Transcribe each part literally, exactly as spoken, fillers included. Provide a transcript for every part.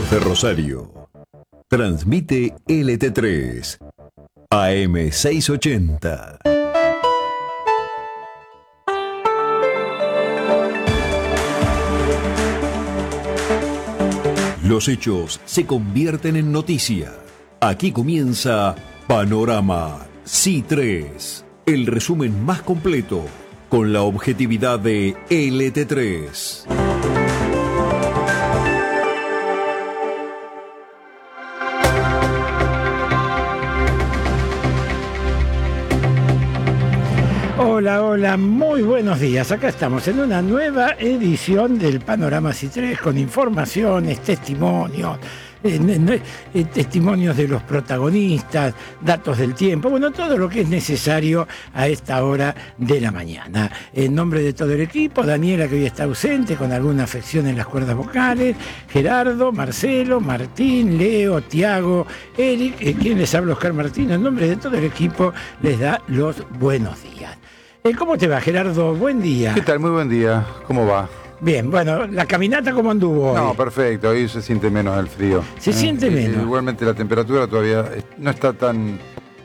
de Rosario. Transmite L T tres, A M seiscientos ochenta. Los hechos se convierten en noticia. Aquí comienza Panorama C I tres, el resumen más completo, con la objetividad de L T tres. Hola, hola, muy buenos días. Acá estamos en una nueva edición del Panorama C I tres con informaciones, testimonios, eh, eh, testimonios de los protagonistas, datos del tiempo, bueno, todo lo que es necesario a esta hora de la mañana. En nombre de todo el equipo, Daniela, que hoy está ausente con alguna afección en las cuerdas vocales, Gerardo, Marcelo, Martín, Leo, Tiago, Eric, eh, quien les habla, Oscar Martín, en nombre de todo el equipo les da los buenos días. ¿Cómo te va, Gerardo? Buen día. ¿Qué tal? Muy buen día. ¿Cómo va? Bien, bueno, ¿la caminata cómo anduvo hoy? No, perfecto. Hoy se siente menos el frío. ¿Se eh, siente eh, menos? Igualmente la temperatura todavía no está tan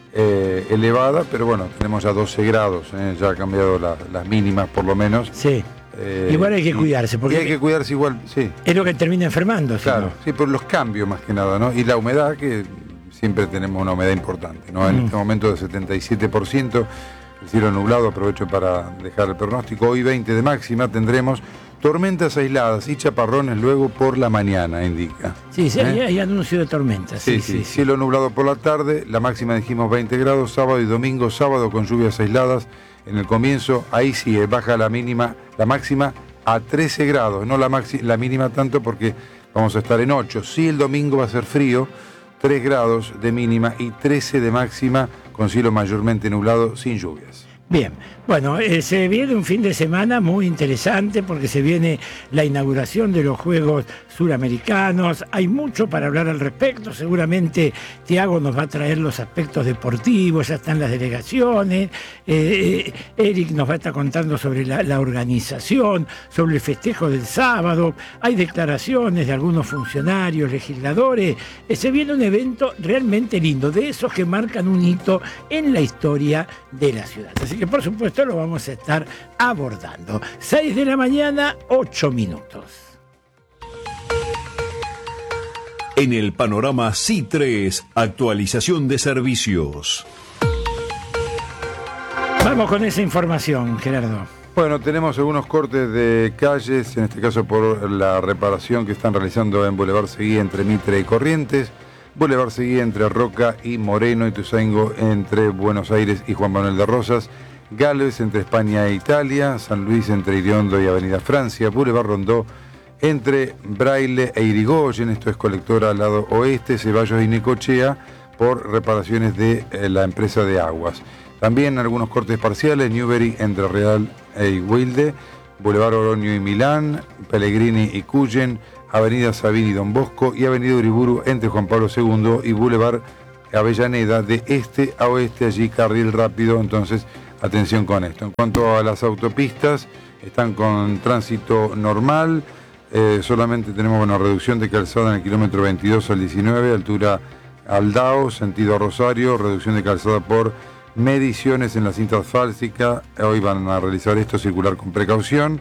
eh, elevada, pero bueno, tenemos ya doce grados. Eh, ya ha cambiado la, las mínimas, por lo menos. Sí. Eh, igual hay que cuidarse. Porque y hay que cuidarse igual, sí. Es lo que termina enfermando. Claro, ¿no? sí, por los cambios más que nada, ¿no? Y la humedad, que siempre tenemos una humedad importante, ¿no? En mm. este momento de setenta y siete por ciento. El cielo nublado, aprovecho para dejar el pronóstico. Hoy veinte de máxima, tendremos tormentas aisladas y chaparrones luego por la mañana, indica. Sí, sí, ¿Eh? hay anuncio de tormentas. Sí, sí, sí, sí. Cielo nublado por la tarde, la máxima dijimos veinte grados, sábado y domingo, sábado con lluvias aisladas. En el comienzo, ahí sí, baja la mínima, la máxima a trece grados, no la, maxi, la mínima tanto porque vamos a estar en ocho. Sí, el domingo va a ser frío, tres grados de mínima y trece de máxima, con cielo mayormente nublado, sin lluvias. Bien, bueno, eh, se viene un fin de semana muy interesante porque se viene la inauguración de los Juegos Suramericanos. Hay mucho para hablar al respecto. Seguramente Tiago nos va a traer los aspectos deportivos, ya están las delegaciones. Eh, eh, Eric nos va a estar contando sobre la, la organización, sobre el festejo del sábado. Hay declaraciones de algunos funcionarios, legisladores. Eh, se viene un evento realmente lindo, de esos que marcan un hito en la historia de la ciudad. Así que por supuesto lo vamos a estar abordando. seis de la mañana, ocho minutos. En el Panorama C I tres, actualización de servicios. Vamos con esa información, Gerardo. Bueno, tenemos algunos cortes de calles, en este caso por la reparación que están realizando en Boulevard Seguí entre Mitre y Corrientes, Boulevard Seguí entre Roca y Moreno, Ituzaingó entre Buenos Aires y Juan Manuel de Rosas, Galvez entre España e Italia, San Luis entre Iriondo y Avenida Francia, Boulevard Rondó entre Braille e Irigoyen, esto es colectora al lado oeste, Ceballos y Necochea, por reparaciones de eh, la empresa de aguas. También algunos cortes parciales, Newbery entre Real e Wilde, Boulevard Oroño y Milán, Pellegrini y Cuyen, Avenida Sabine y Don Bosco y Avenida Uriburu entre Juan Pablo segundo y Boulevard Avellaneda de este a oeste, allí carril rápido, entonces atención con esto. En cuanto a las autopistas, están con tránsito normal, eh, solamente tenemos una reducción de calzada en el kilómetro veintidós al diecinueve, altura Aldao, sentido Rosario, reducción de calzada por mediciones en la cinta asfáltica, hoy van a realizar esto, circular con precaución,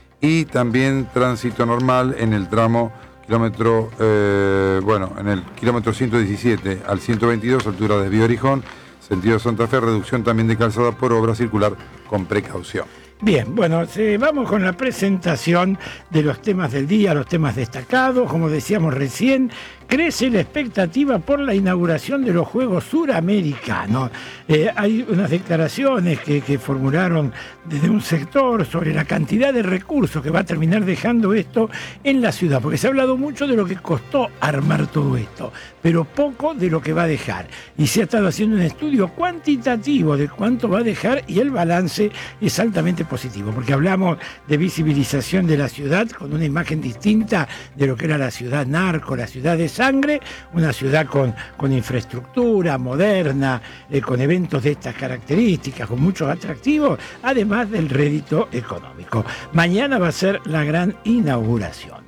y también tránsito normal en el tramo kilómetro, eh, bueno, en el kilómetro ciento diecisiete al ciento veintidós, altura de Desvío Orijón, sentido Santa Fe, reducción también de calzada por obra, circular con precaución. Bien, bueno, eh, vamos con la presentación de los temas del día, los temas destacados. Como decíamos recién, crece la expectativa por la inauguración de los Juegos Suramericanos. Eh, hay unas declaraciones que, que formularon desde un sector sobre la cantidad de recursos que va a terminar dejando esto en la ciudad, porque se ha hablado mucho de lo que costó armar todo esto, pero poco de lo que va a dejar. Y se ha estado haciendo un estudio cuantitativo de cuánto va a dejar y el balance es altamente positivo, porque hablamos de visibilización de la ciudad con una imagen distinta de lo que era la ciudad narco, la ciudad de sangre, una ciudad con, con infraestructura moderna, eh, con eventos de estas características, con muchos atractivos, además del rédito económico. Mañana va a ser la gran inauguración.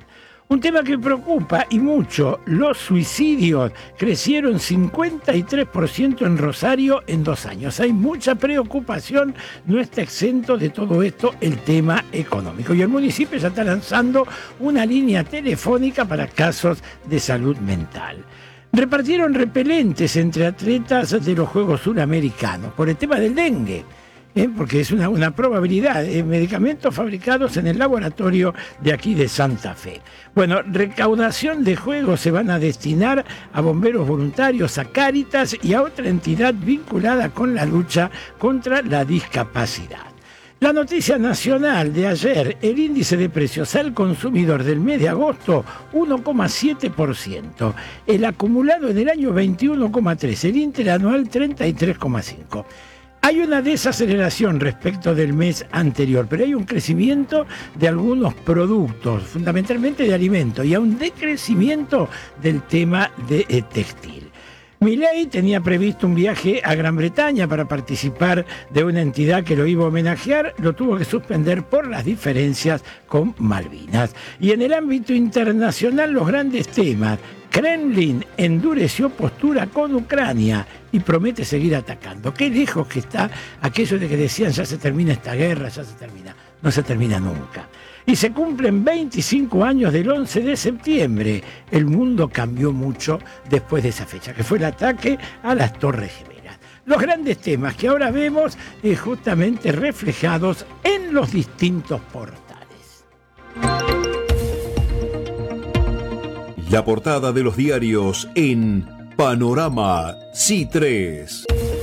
Un tema que preocupa y mucho, los suicidios crecieron cincuenta y tres por ciento en Rosario en dos años. Hay mucha preocupación, no está exento de todo esto el tema económico. Y el municipio ya está lanzando una línea telefónica para casos de salud mental. Repartieron repelentes entre atletas de los Juegos Suramericanos por el tema del dengue. ¿Eh? Porque es una, una probabilidad, eh, medicamentos fabricados en el laboratorio de aquí de Santa Fe. Bueno, recaudación de juegos se van a destinar a bomberos voluntarios, a Cáritas y a otra entidad vinculada con la lucha contra la discapacidad. La noticia nacional de ayer, el índice de precios al consumidor del mes de agosto, uno coma siete por ciento. El acumulado en el año veintiuno coma tres por ciento, el interanual treinta y tres coma cinco por ciento. Hay una desaceleración respecto del mes anterior, pero hay un crecimiento de algunos productos, fundamentalmente de alimentos, y a un decrecimiento del tema de eh, textil. Milei tenía previsto un viaje a Gran Bretaña para participar de una entidad que lo iba a homenajear, lo tuvo que suspender por las diferencias con Malvinas. Y en el ámbito internacional, los grandes temas. Kremlin endureció postura con Ucrania y promete seguir atacando. Qué lejos que está aquello de que decían ya se termina esta guerra, ya se termina. No se termina nunca. Y se cumplen veinticinco años del once de septiembre. El mundo cambió mucho después de esa fecha, que fue el ataque a las Torres Gemelas. Los grandes temas que ahora vemos eh, justamente reflejados en los distintos portales. La portada de los diarios en Panorama C tres.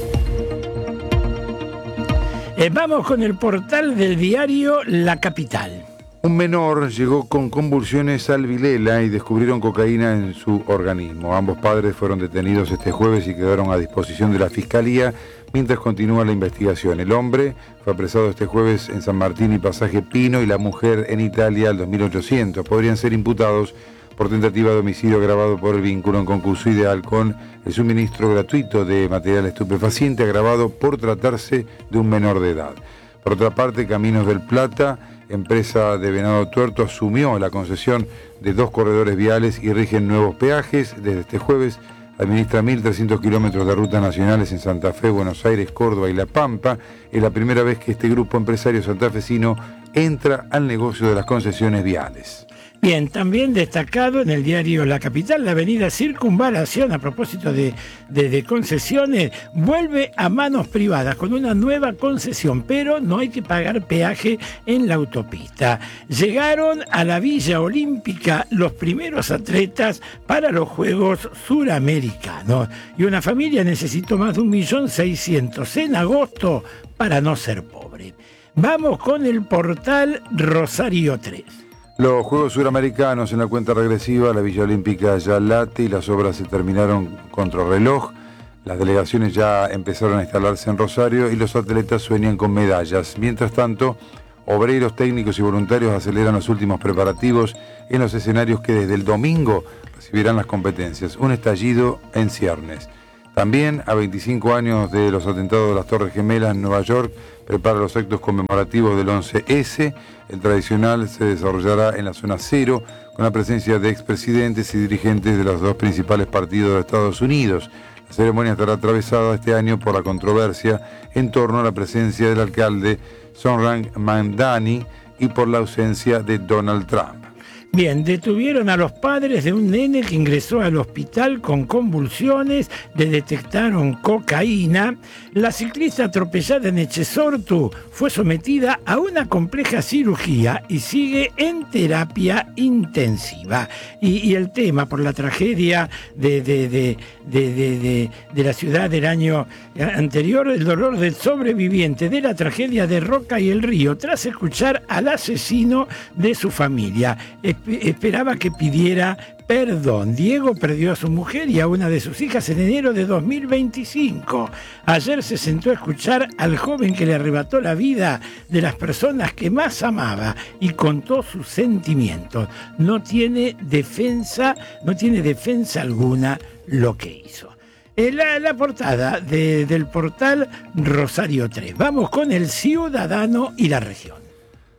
Eh, vamos con el portal del diario La Capital. Un menor llegó con convulsiones al Vilela y descubrieron cocaína en su organismo. Ambos padres fueron detenidos este jueves y quedaron a disposición de la Fiscalía mientras continúa la investigación. El hombre fue apresado este jueves en San Martín y Pasaje Pino y la mujer en Italia al dos mil ochocientos. Podrían ser imputados por tentativa de homicidio agravado por el vínculo en concurso ideal con el suministro gratuito de material estupefaciente agravado por tratarse de un menor de edad. Por otra parte, Caminos del Plata, empresa de Venado Tuerto, asumió la concesión de dos corredores viales y rigen nuevos peajes. Desde este jueves administra mil trescientos kilómetros de rutas nacionales en Santa Fe, Buenos Aires, Córdoba y La Pampa. Es la primera vez que este grupo empresario santafesino entra al negocio de las concesiones viales. Bien, también destacado en el diario La Capital, la avenida Circunvalación, a propósito de, de, de concesiones, vuelve a manos privadas con una nueva concesión, pero no hay que pagar peaje en la autopista. Llegaron a la Villa Olímpica los primeros atletas para los Juegos Suramericanos y una familia necesitó más de un millón seiscientos en agosto para no ser pobre. Vamos con el portal Rosario tres. Los Juegos Suramericanos en la cuenta regresiva, la Villa Olímpica ya late y las obras se terminaron contrarreloj. Las delegaciones ya empezaron a instalarse en Rosario y los atletas sueñan con medallas. Mientras tanto, obreros, técnicos y voluntarios aceleran los últimos preparativos en los escenarios que desde el domingo recibirán las competencias. Un estallido en ciernes. También, a veinticinco años de los atentados de las Torres Gemelas en Nueva York, prepara los actos conmemorativos del once ese. El tradicional se desarrollará en la zona cero, con la presencia de expresidentes y dirigentes de los dos principales partidos de Estados Unidos. La ceremonia estará atravesada este año por la controversia en torno a la presencia del alcalde Zohran Mamdani y por la ausencia de Donald Trump. Bien, detuvieron a los padres de un nene que ingresó al hospital con convulsiones, le detectaron cocaína. La ciclista atropellada en Echesortu fue sometida a una compleja cirugía y sigue en terapia intensiva. Y, y el tema, por la tragedia de, de, de, de, de, de, de la ciudad del año anterior, el dolor del sobreviviente de la tragedia de Roca y el Río, tras escuchar al asesino de su familia. Esperaba que pidiera perdón. Diego perdió a su mujer y a una de sus hijas en enero de dos mil veinticinco. Ayer se sentó a escuchar al joven que le arrebató la vida de las personas que más amaba y contó sus sentimientos. No tiene defensa, no tiene defensa alguna lo que hizo. La, la portada de, del portal Rosario tres. Vamos con el Ciudadano y la Región.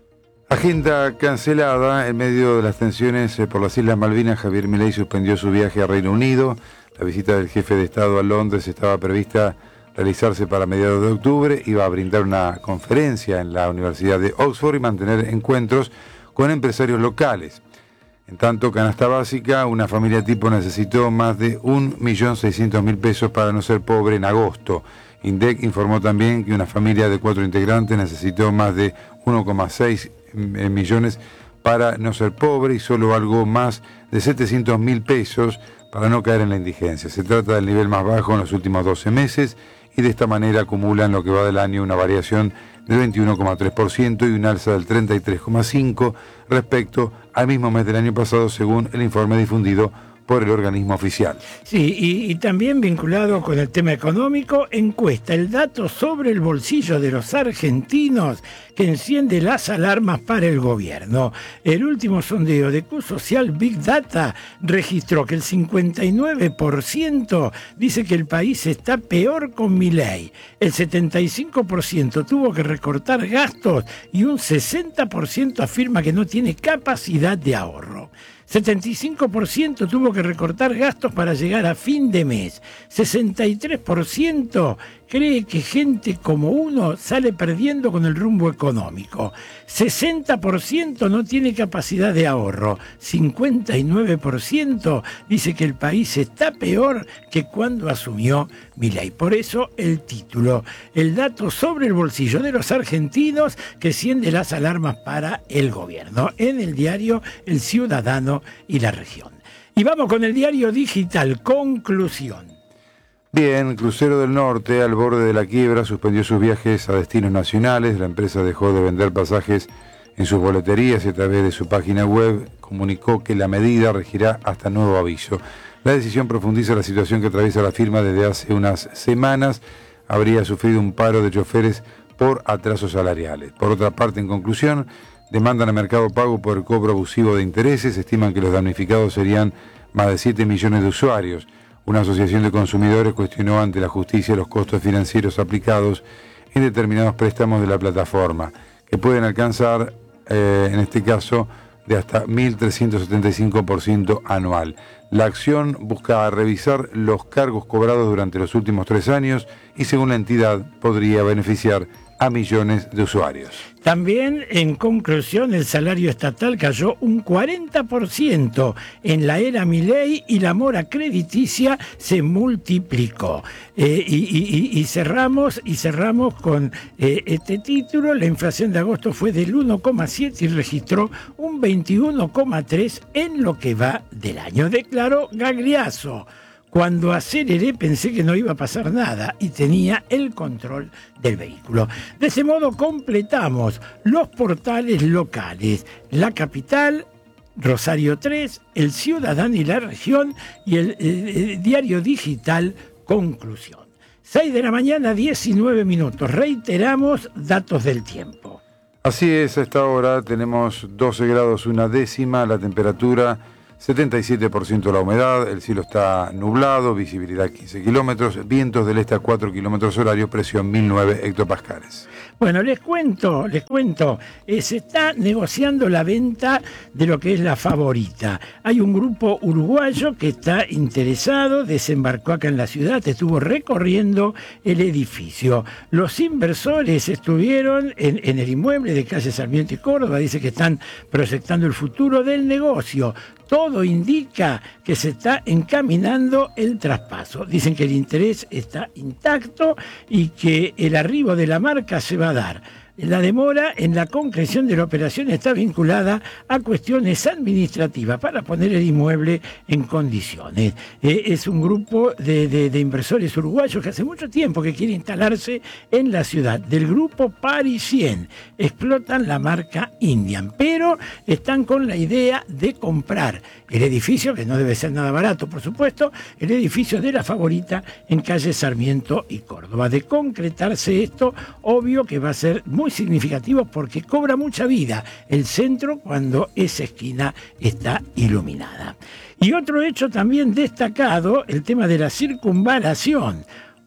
Agenda cancelada. En medio de las tensiones por las Islas Malvinas, Javier Milei suspendió su viaje a Reino Unido. La visita del jefe de Estado a Londres estaba prevista realizarse para mediados de octubre. Iba a brindar una conferencia en la Universidad de Oxford y mantener encuentros con empresarios locales. En tanto, canasta básica, una familia tipo necesitó más de un millón seiscientos mil pesos para no ser pobre en agosto. INDEC informó también que una familia de cuatro integrantes necesitó más de uno coma seis millones para no ser pobre y solo algo más de setecientos mil pesos para no caer en la indigencia. Se trata del nivel más bajo en los últimos doce meses y de esta manera acumulan lo que va del año una variación del veintiuno coma tres por ciento y un alza del treinta y tres coma cinco por ciento respecto al mismo mes del año pasado, según el informe difundido por el organismo oficial. Sí, y, y también vinculado con el tema económico, encuesta el dato sobre el bolsillo de los argentinos que enciende las alarmas para el gobierno. El último sondeo de Q-Social Big Data registró que el cincuenta y nueve por ciento dice que el país está peor con Milei, el setenta y cinco por ciento tuvo que recortar gastos y un sesenta por ciento afirma que no tiene capacidad de ahorro. setenta y cinco por ciento tuvo que recortar gastos para llegar a fin de mes. sesenta y tres por ciento cree que gente como uno sale perdiendo con el rumbo económico. sesenta por ciento no tiene capacidad de ahorro. cincuenta y nueve por ciento dice que el país está peor que cuando asumió Milei. Por eso el título, el dato sobre el bolsillo de los argentinos que enciende las alarmas para el gobierno. En el diario El Ciudadano y La Región. Y vamos con el diario digital, Conclusión. Bien, Crucero del Norte, al borde de la quiebra, suspendió sus viajes a destinos nacionales. La empresa dejó de vender pasajes en sus boleterías y a través de su página web comunicó que la medida regirá hasta nuevo aviso. La decisión profundiza la situación que atraviesa la firma desde hace unas semanas. Habría sufrido un paro de choferes por atrasos salariales. Por otra parte, en conclusión, demandan a Mercado Pago por el cobro abusivo de intereses. Estiman que los damnificados serían más de siete millones de usuarios. Una asociación de consumidores cuestionó ante la justicia los costos financieros aplicados en determinados préstamos de la plataforma, que pueden alcanzar, eh, en este caso, de hasta mil trescientos setenta y cinco por ciento anual. La acción busca revisar los cargos cobrados durante los últimos tres años y, según la entidad, podría beneficiar a millones de usuarios. También, en conclusión, el salario estatal cayó un cuarenta por ciento en la era Milei y la mora crediticia se multiplicó. Eh, y, y, y, cerramos, y cerramos con eh, este título. La inflación de agosto fue del uno coma siete y registró un veintiuno coma tres en lo que va del año, declaró Gagliasso. Cuando aceleré pensé que no iba a pasar nada y tenía el control del vehículo. De ese modo completamos los portales locales, La Capital, Rosario tres, El Ciudadano y La Región y el, el, el diario digital Conclusión. seis de la mañana, diecinueve minutos. Reiteramos datos del tiempo. Así es, a esta hora tenemos doce grados una décima, la temperatura setenta y siete por ciento la humedad, el cielo está nublado, visibilidad quince kilómetros, vientos del este a cuatro kilómetros horarios, presión mil nueve hectopascales. Bueno, les cuento, les cuento, eh, se está negociando la venta de lo que es La Favorita. Hay un grupo uruguayo que está interesado, desembarcó acá en la ciudad, estuvo recorriendo el edificio. Los inversores estuvieron en, en el inmueble de calle Sarmiento y Córdoba, dice que están proyectando el futuro del negocio. Todo indica que se está encaminando el traspaso. Dicen que el interés está intacto y que el arribo de la marca se va a dar. La demora en la concreción de la operación está vinculada a cuestiones administrativas para poner el inmueble en condiciones. Eh, es un grupo de, de, de inversores uruguayos que hace mucho tiempo que quiere instalarse en la ciudad. Del grupo Parisien explotan la marca Indian, pero están con la idea de comprar el edificio, que no debe ser nada barato, por supuesto, el edificio de La Favorita en calle Sarmiento y Córdoba. De concretarse esto, obvio que va a ser muy significativo porque cobra mucha vida el centro cuando esa esquina está iluminada. Y otro hecho también destacado, el tema de la circunvalación.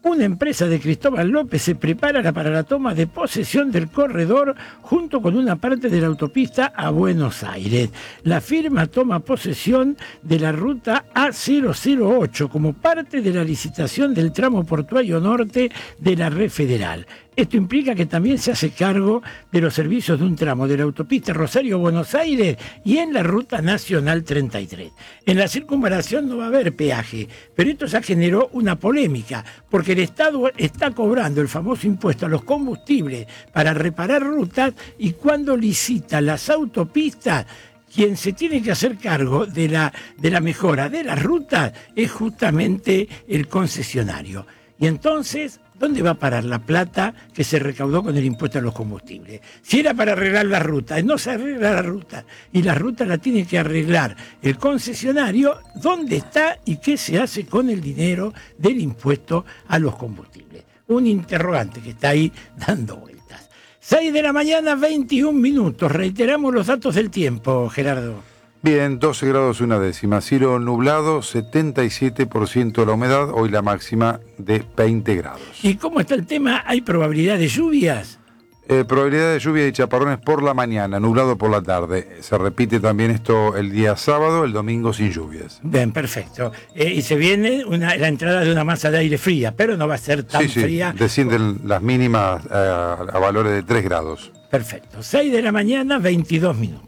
Una empresa de Cristóbal López se prepara para la toma de posesión del corredor junto con una parte de la autopista a Buenos Aires. La firma toma posesión de la ruta A cero cero ocho como parte de la licitación del tramo portuario norte de la Red Federal. Esto implica que también se hace cargo de los servicios de un tramo de la autopista Rosario-Buenos Aires y en la ruta nacional treinta y tres. En la circunvalación no va a haber peaje, pero esto ya generó una polémica, porque el Estado está cobrando el famoso impuesto a los combustibles para reparar rutas y cuando licita las autopistas, quien se tiene que hacer cargo de la, de la mejora de las rutas es justamente el concesionario. Y entonces, ¿dónde va a parar la plata que se recaudó con el impuesto a los combustibles? Si era para arreglar la ruta, no se arregla la ruta, y la ruta la tiene que arreglar el concesionario, ¿dónde está y qué se hace con el dinero del impuesto a los combustibles? Un interrogante que está ahí dando vueltas. seis de la mañana, veintiún minutos. Reiteramos los datos del tiempo, Gerardo. Bien, doce grados una décima, cielo nublado, setenta y siete por ciento la humedad, hoy la máxima de veinte grados. ¿Y cómo está el tema? ¿Hay probabilidad de lluvias? Eh, probabilidad de lluvia y chaparrones por la mañana, nublado por la tarde. Se repite también esto el día sábado, el domingo sin lluvias. Bien, perfecto. Eh, y se viene una, la entrada de una masa de aire fría, pero no va a ser tan sí, sí, fría. Descienden las mínimas eh, a valores de tres grados. Perfecto. seis de la mañana, veintidós minutos.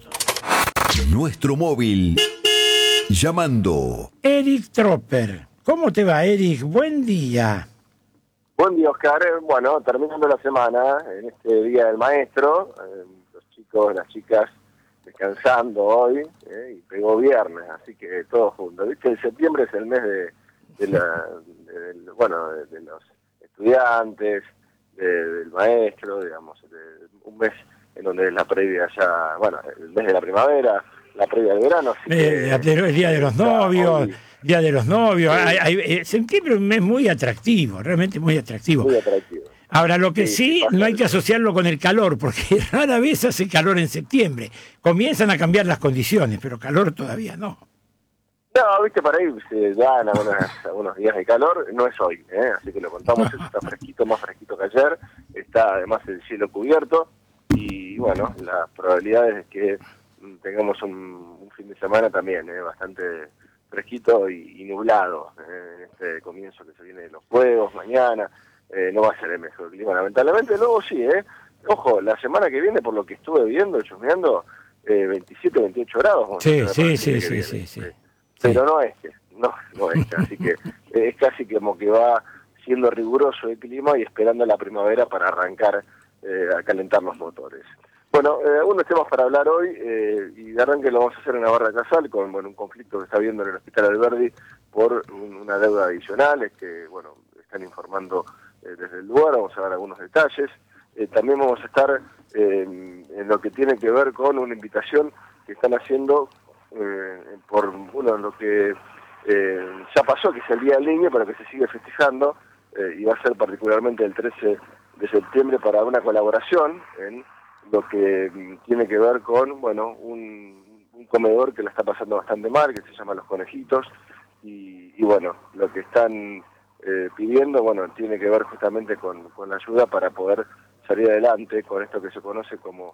Nuestro móvil. Llamando. Eric Tropper. ¿Cómo te va, Eric? Buen día. Buen día, Oscar. Bueno, terminando la semana, en este Día del Maestro, eh, los chicos, las chicas descansando hoy, eh, y pegó viernes, así que todos juntos. Viste, el septiembre es el mes de, de, la, de, de bueno, de, de los estudiantes, de, del maestro, digamos, de, un mes en donde es la previa ya, bueno, el mes de la primavera, la previa del verano. Así eh, que, el Día de los Novios, hoy, Día de los Novios. Sí. Hay, hay, eh, septiembre es un mes muy atractivo, realmente muy atractivo. Muy atractivo. Ahora, lo que sí, sí no hay que asociarlo con el calor, porque rara vez hace calor en septiembre. Comienzan a cambiar las condiciones, pero calor todavía no. No, viste, para ahí se dan algunos, algunos días de calor, no es hoy, ¿eh? Así que lo contamos, eso está fresquito, más fresquito que ayer, está además el cielo cubierto, y bueno, las probabilidades de que tengamos un, un fin de semana también, ¿eh? Bastante fresquito y, y nublado, ¿eh? En este comienzo que se viene de los juegos, mañana, eh, no va a ser el mejor clima, lamentablemente, luego sí, ¿eh? Ojo, la semana que viene, por lo que estuve viendo, chusmeando, eh, veintisiete, veintiocho grados. Sí, sí, sí, sí, sí, sí. Pero no es que, no, no es que, así que es casi como que va siendo riguroso el clima y esperando la primavera para arrancar eh, a calentar los motores. Bueno, eh, algunos temas para hablar hoy, eh, y de arranque lo vamos a hacer en Navarra Casal, con bueno, un conflicto que está habiendo en el Hospital Alberdi por un, una deuda adicional, es que, bueno, están informando eh, desde el lugar, vamos a dar algunos detalles. Eh, también vamos a estar eh, en lo que tiene que ver con una invitación que están haciendo Eh, por bueno, lo que eh, ya pasó, que es el Día del Niño, pero que se sigue festejando, eh, y va a ser particularmente el trece de septiembre para una colaboración en lo que mm, tiene que ver con bueno un, un comedor que la está pasando bastante mal, que se llama Los Conejitos, y, y bueno, lo que están eh, pidiendo, bueno, tiene que ver justamente con, con la ayuda para poder salir adelante con esto que se conoce como